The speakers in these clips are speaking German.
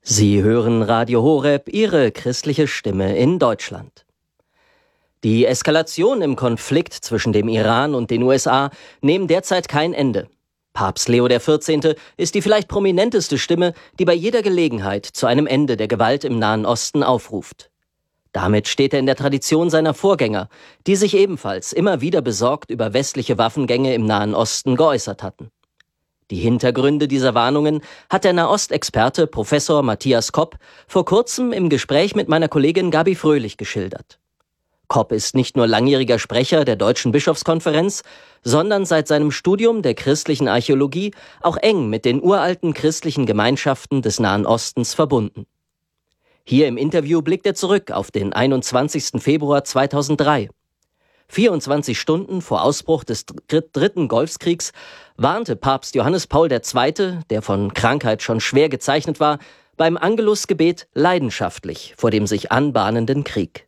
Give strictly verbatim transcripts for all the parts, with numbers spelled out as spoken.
Sie hören Radio Horeb, Ihre christliche Stimme in Deutschland. Die Eskalation im Konflikt zwischen dem Iran und den U S A nehmen derzeit kein Ende. Papst Leo der vierzehnte. ist die vielleicht prominenteste Stimme, die bei jeder Gelegenheit zu einem Ende der Gewalt im Nahen Osten aufruft. Damit steht er in der Tradition seiner Vorgänger, die sich ebenfalls immer wieder besorgt über westliche Waffengänge im Nahen Osten geäußert hatten. Die Hintergründe dieser Warnungen hat der Nahostexperte Professor Matthias Kopp vor kurzem im Gespräch mit meiner Kollegin Gabi Fröhlich geschildert. Kopp ist nicht nur langjähriger Sprecher der Deutschen Bischofskonferenz, sondern seit seinem Studium der christlichen Archäologie auch eng mit den uralten christlichen Gemeinschaften des Nahen Ostens verbunden. Hier im Interview blickt er zurück auf den einundzwanzigsten Februar zweitausenddrei. vierundzwanzig Stunden vor Ausbruch des dritten Golfkriegs warnte Papst Johannes Paul der Zweite., der von Krankheit schon schwer gezeichnet war, beim Angelusgebet leidenschaftlich vor dem sich anbahnenden Krieg.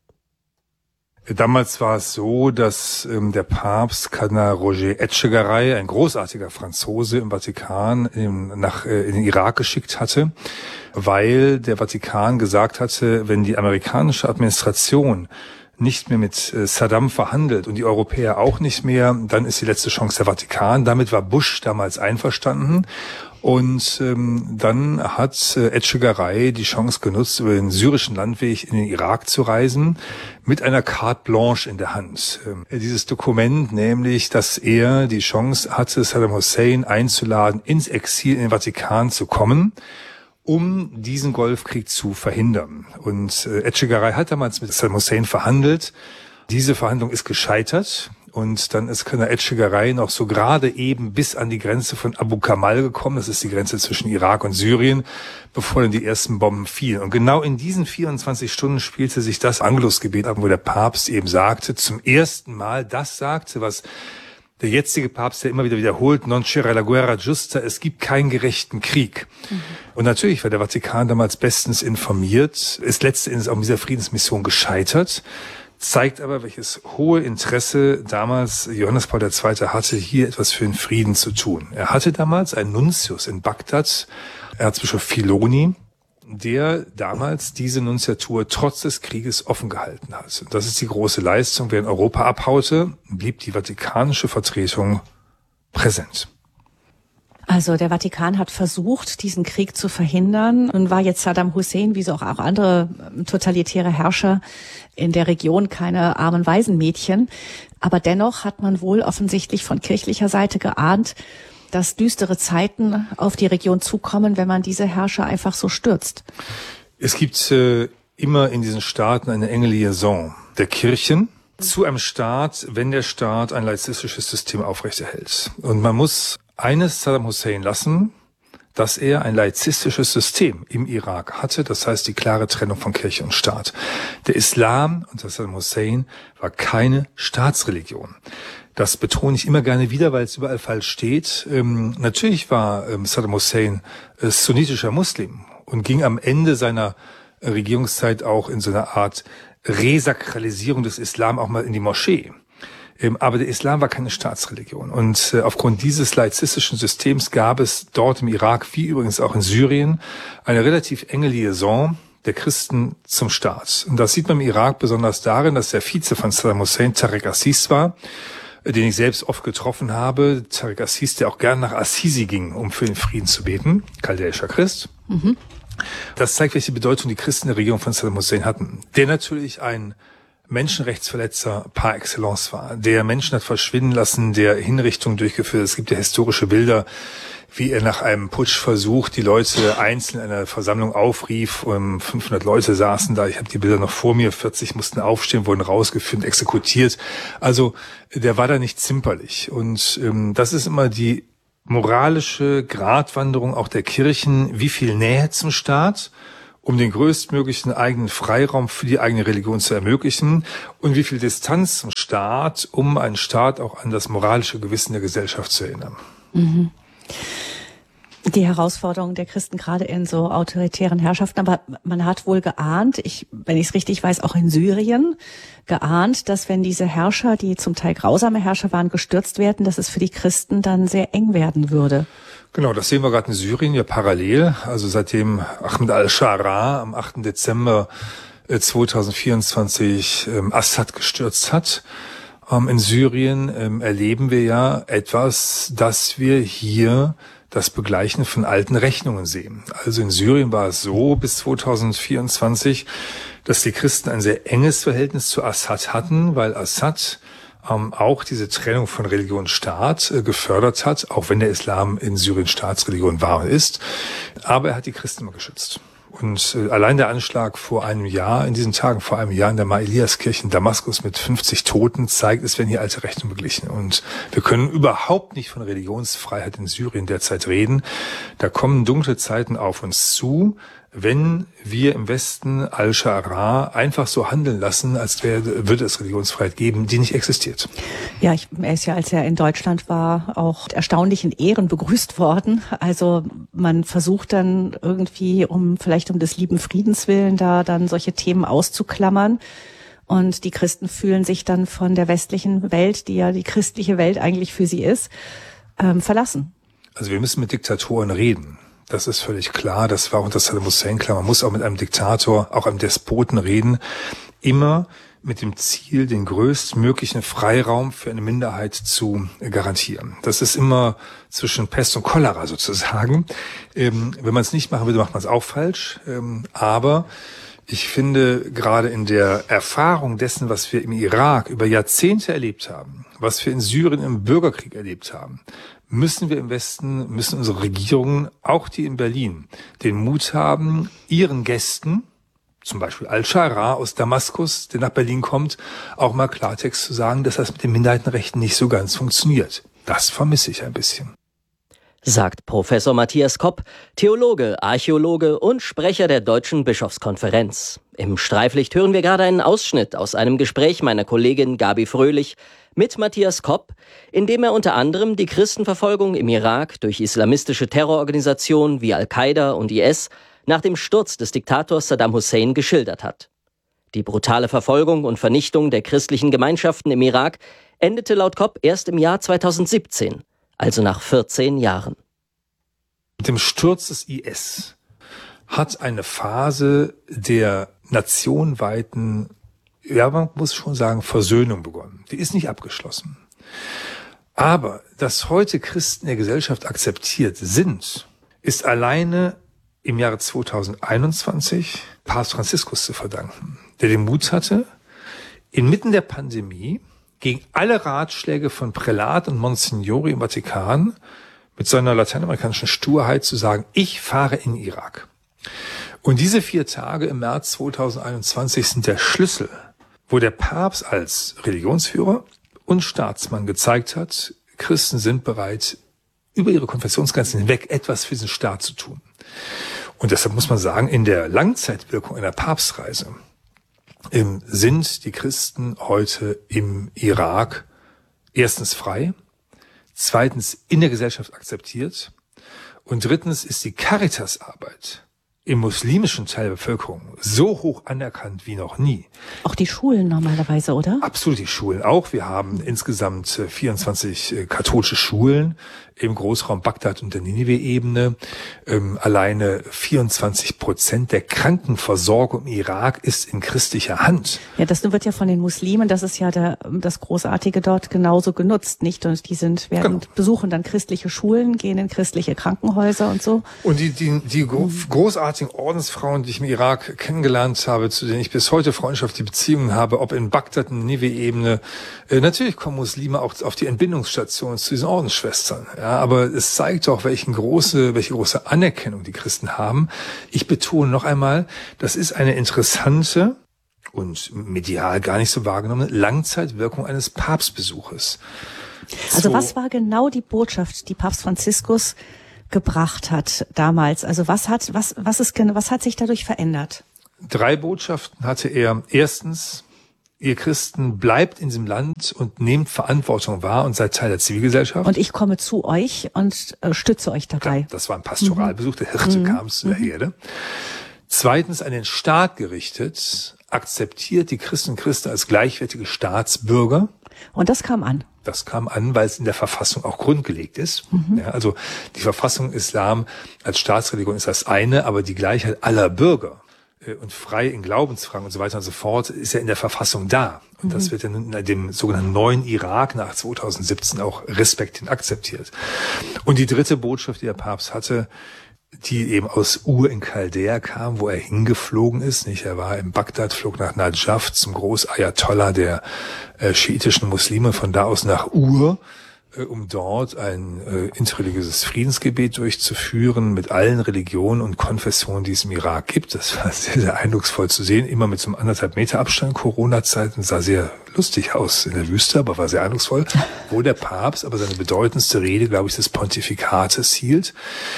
Damals war es so, dass ähm, der Papst Kardinal Roger Etchegaray, ein großartiger Franzose im Vatikan, in, nach, äh, in den Irak geschickt hatte, weil der Vatikan gesagt hatte, wenn die amerikanische Administration nicht mehr mit Saddam verhandelt und die Europäer auch nicht mehr, dann ist die letzte Chance der Vatikan. Damit war Bush damals einverstanden. Und ähm, dann hat äh, Etchegaray die Chance genutzt, über den syrischen Landweg in den Irak zu reisen, mit einer carte blanche in der Hand. Ähm, dieses Dokument, nämlich, dass er die Chance hatte, Saddam Hussein einzuladen, ins Exil in den Vatikan zu kommen, um diesen Golfkrieg zu verhindern. Und äh, Etchegaray hat damals mit Saddam Hussein verhandelt. Diese Verhandlung ist gescheitert. Und dann ist Kardinal Etchegaray noch so gerade eben bis an die Grenze von Abu Kamal gekommen. Das ist die Grenze zwischen Irak und Syrien, bevor dann die ersten Bomben fielen. Und genau in diesen vierundzwanzig Stunden spielte sich das Angelusgebet ab, wo der Papst eben sagte, zum ersten Mal das sagte, was der jetzige Papst ja immer wieder wiederholt, non c'era la guerra giusta, es gibt keinen gerechten Krieg. Mhm. Und natürlich war der Vatikan damals bestens informiert, ist letzten Endes auch mit dieser Friedensmission gescheitert, zeigt aber, welches hohe Interesse damals Johannes Paul der Zweite. hatte, hier etwas für den Frieden zu tun. Er hatte damals einen Nuntius in Bagdad, Erzbischof Filoni, der damals diese Nunziatur trotz des Krieges offen gehalten hat. Und das ist die große Leistung. Während Europa abhaute, blieb die vatikanische Vertretung präsent. Also der Vatikan hat versucht, diesen Krieg zu verhindern. Und war jetzt Saddam Hussein, wie so auch andere totalitäre Herrscher in der Region, keine armen Waisenmädchen. Aber dennoch hat man wohl offensichtlich von kirchlicher Seite geahnt, dass düstere Zeiten auf die Region zukommen, wenn man diese Herrscher einfach so stürzt. Es gibt äh, immer in diesen Staaten eine enge Liaison der Kirchen zu einem Staat, wenn der Staat ein laizistisches System aufrechterhält. Und man muss eines Saddam Hussein lassen, dass er ein laizistisches System im Irak hatte, das heißt die klare Trennung von Kirche und Staat. Der Islam unter Saddam Hussein war keine Staatsreligion. Das betone ich immer gerne wieder, weil es überall falsch steht. Ähm, natürlich war ähm, Saddam Hussein äh, sunnitischer Muslim und ging am Ende seiner äh, Regierungszeit auch in so einer Art Resakralisierung des Islam auch mal in die Moschee. Ähm, aber der Islam war keine Staatsreligion. Und äh, aufgrund dieses laizistischen Systems gab es dort im Irak, wie übrigens auch in Syrien, eine relativ enge Liaison der Christen zum Staat. Und das sieht man im Irak besonders darin, dass der Vize von Saddam Hussein Tariq Aziz war, den ich selbst oft getroffen habe. Tariq Aziz, der auch gern nach Assisi ging, um für den Frieden zu beten. Chaldäischer Christ. Mhm. Das zeigt, welche Bedeutung die Christen in der Regierung von Saddam Hussein hatten. Der natürlich ein Menschenrechtsverletzer par excellence war, der Menschen hat verschwinden lassen, der Hinrichtungen durchgeführt. Es gibt ja historische Bilder, wie er nach einem Putschversuch die Leute einzeln in einer Versammlung aufrief. Um fünfhundert Leute saßen da. Ich habe die Bilder noch vor mir. vierzig mussten aufstehen, wurden rausgeführt und exekutiert. Also der war da nicht zimperlich. Und ähm, das ist immer die moralische Gratwanderung auch der Kirchen. Wie viel Nähe zum Staat, um den größtmöglichen eigenen Freiraum für die eigene Religion zu ermöglichen, und wie viel Distanz zum Staat, um einen Staat auch an das moralische Gewissen der Gesellschaft zu erinnern. Mhm. Die Herausforderungen der Christen gerade in so autoritären Herrschaften. Aber man hat wohl geahnt, ich, wenn ich es richtig weiß, auch in Syrien, geahnt, dass wenn diese Herrscher, die zum Teil grausame Herrscher waren, gestürzt werden, dass es für die Christen dann sehr eng werden würde. Genau, das sehen wir gerade in Syrien ja parallel. Also seitdem Ahmed al-Sharaa am achten Dezember zweitausendvierundzwanzig ähm, Assad gestürzt hat, ähm, in Syrien ähm, erleben wir ja etwas, dass wir hier das Begleichen von alten Rechnungen sehen. Also in Syrien war es so bis zweitausendvierundzwanzig, dass die Christen ein sehr enges Verhältnis zu Assad hatten, weil Assad ähm, auch diese Trennung von Religion und Staat äh, gefördert hat, auch wenn der Islam in Syrien Staatsreligion war und ist. Aber er hat die Christen immer geschützt. Und äh, allein der Anschlag vor einem Jahr, in diesen Tagen vor einem Jahr in der Ma-Elias-Kirche in Damaskus mit fünfzig Toten zeigt, es werden hier alte Rechnungen beglichen. Und wir können überhaupt nicht von Religionsfreiheit in Syrien derzeit reden. Da kommen dunkle Zeiten auf uns zu, wenn wir im Westen al-Sharaa einfach so handeln lassen, als wäre, würde es Religionsfreiheit geben, die nicht existiert. Ja, ich, er ist ja, als er in Deutschland war, auch erstaunlich in Ehren begrüßt worden. Also man versucht dann irgendwie, um vielleicht um des lieben Friedens willen, da dann solche Themen auszuklammern. Und die Christen fühlen sich dann von der westlichen Welt, die ja die christliche Welt eigentlich für sie ist, ähm, verlassen. Also wir müssen mit Diktatoren reden. Das ist völlig klar. Das war unter Saddam Hussein klar. Man muss auch mit einem Diktator, auch einem Despoten reden. Immer mit dem Ziel, den größtmöglichen Freiraum für eine Minderheit zu garantieren. Das ist immer zwischen Pest und Cholera sozusagen. Ähm, wenn man es nicht machen würde, macht man es auch falsch. Ähm, aber ich finde, gerade in der Erfahrung dessen, was wir im Irak über Jahrzehnte erlebt haben, was wir in Syrien im Bürgerkrieg erlebt haben, müssen wir im Westen, müssen unsere Regierungen, auch die in Berlin, den Mut haben, ihren Gästen, zum Beispiel al-Sharaa aus Damaskus, der nach Berlin kommt, auch mal Klartext zu sagen, dass das mit den Minderheitenrechten nicht so ganz funktioniert. Das vermisse ich ein bisschen. Sagt Professor Matthias Kopp, Theologe, Archäologe und Sprecher der Deutschen Bischofskonferenz. Im Streiflicht hören wir gerade einen Ausschnitt aus einem Gespräch meiner Kollegin Gabi Fröhlich mit Matthias Kopp, in dem er unter anderem die Christenverfolgung im Irak durch islamistische Terrororganisationen wie Al-Qaida und I S nach dem Sturz des Diktators Saddam Hussein geschildert hat. Die brutale Verfolgung und Vernichtung der christlichen Gemeinschaften im Irak endete laut Kopp erst im Jahr zweitausendsiebzehn, also nach vierzehn Jahren. Mit dem Sturz des I S hat eine Phase der nationweiten, ja, man muss schon sagen, Versöhnung begonnen. Die ist nicht abgeschlossen. Aber dass heute Christen der Gesellschaft akzeptiert sind, ist alleine im Jahre zweitausendeinundzwanzig Papst Franziskus zu verdanken, der den Mut hatte, inmitten der Pandemie gegen alle Ratschläge von Prälat und Monsignori im Vatikan mit seiner lateinamerikanischen Sturheit zu sagen, ich fahre in den Irak. Und diese vier Tage im März zweitausendeinundzwanzig sind der Schlüssel, wo der Papst als Religionsführer und Staatsmann gezeigt hat, Christen sind bereit, über ihre Konfessionsgrenzen hinweg etwas für diesen Staat zu tun. Und deshalb muss man sagen, in der Langzeitwirkung einer Papstreise sind die Christen heute im Irak erstens frei, zweitens in der Gesellschaft akzeptiert und drittens ist die Caritasarbeit im muslimischen Teil der Bevölkerung so hoch anerkannt wie noch nie. Auch die Schulen normalerweise, oder? Absolut, die Schulen auch. Wir haben insgesamt vierundzwanzig katholische Schulen im Großraum Bagdad und der Ninive-Ebene. Ähm, alleine vierundzwanzig Prozent der Krankenversorgung im Irak ist in christlicher Hand. Ja, das wird ja von den Muslimen, das ist ja der, das Großartige dort, genauso genutzt, nicht? Und die sind, werden, genau. besuchen dann christliche Schulen, gehen in christliche Krankenhäuser und so. Und die, die, die großartigen Ordensfrauen, die ich im Irak kennengelernt habe, zu denen ich bis heute freundschaftliche Beziehungen habe, ob in Bagdad, in der Ninive-Ebene, äh, natürlich kommen Muslime auch auf die Entbindungsstationen zu diesen Ordensschwestern. Ja, aber es zeigt doch, welche große, welche große Anerkennung die Christen haben. Ich betone noch einmal, das ist eine interessante und medial gar nicht so wahrgenommene Langzeitwirkung eines Papstbesuches. Also so. Was war genau die Botschaft, die Papst Franziskus gebracht hat damals? Also was hat, was, was ist, was hat sich dadurch verändert? Drei Botschaften hatte er. Erstens, ihr Christen bleibt in diesem Land und nehmt Verantwortung wahr und seid Teil der Zivilgesellschaft. Und ich komme zu euch und äh, stütze euch dabei. Ja, das war ein Pastoralbesuch, der Hirte mhm. kam zu der Herde. Zweitens, an den Staat gerichtet, akzeptiert die Christen und Christen als gleichwertige Staatsbürger. Und das kam an. Das kam an, weil es in der Verfassung auch grundgelegt ist. Mhm. Ja, also die Verfassung Islam als Staatsreligion ist das eine, aber die Gleichheit aller Bürger und frei in Glaubensfragen und so weiter und so fort ist ja in der Verfassung da. Und mhm. das wird ja in dem sogenannten neuen Irak nach zweitausendsiebzehn auch respektierend akzeptiert. Und die dritte Botschaft, die der Papst hatte, die eben aus Ur in Chaldea kam, wo er hingeflogen ist. Nicht? Er war in Bagdad, flog nach Najaf zum Groß-Ayatollah der äh, schiitischen Muslime, von da aus nach Ur, äh, um dort ein äh, interreligiöses Friedensgebet durchzuführen mit allen Religionen und Konfessionen, die es im Irak gibt. Das war sehr, sehr eindrucksvoll zu sehen, immer mit so einem anderthalb Meter Abstand, Corona-Zeit, und sah sehr lustig aus in der Wüste, aber war sehr eindrucksvoll, wo der Papst aber seine bedeutendste Rede, glaube ich, des Pontifikates hielt,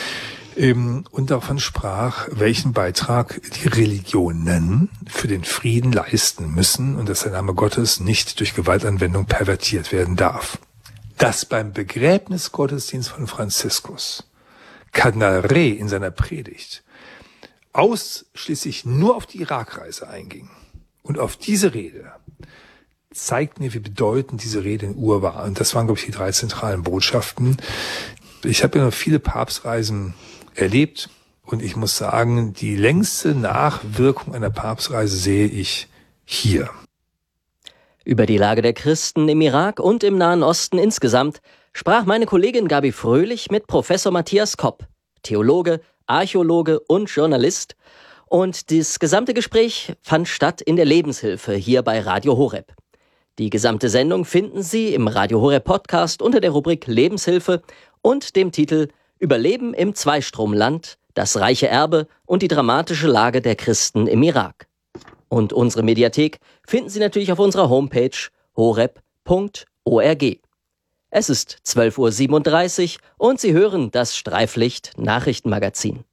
und davon sprach, welchen Beitrag die Religionen für den Frieden leisten müssen und dass der Name Gottes nicht durch Gewaltanwendung pervertiert werden darf. Dass beim Begräbnisgottesdienst von Franziskus Kardinal Reh in seiner Predigt ausschließlich nur auf die Irakreise einging und auf diese Rede, zeigt mir, wie bedeutend diese Rede in Ur war. Und das waren, glaube ich, die drei zentralen Botschaften. Ich habe ja noch viele Papstreisen erlebt und ich muss sagen, die längste Nachwirkung einer Papstreise sehe ich hier. Über die Lage der Christen im Irak und im Nahen Osten insgesamt sprach meine Kollegin Gabi Fröhlich mit Professor Matthias Kopp, Theologe, Archäologe und Journalist. Und das gesamte Gespräch fand statt in der Lebenshilfe hier bei Radio Horeb. Die gesamte Sendung finden Sie im Radio Horeb Podcast unter der Rubrik Lebenshilfe und dem Titel Überleben im Zweistromland, das reiche Erbe und die dramatische Lage der Christen im Irak. Und unsere Mediathek finden Sie natürlich auf unserer Homepage horeb punkt org. Es ist zwölf Uhr siebenunddreißig und Sie hören das Streiflicht Nachrichtenmagazin.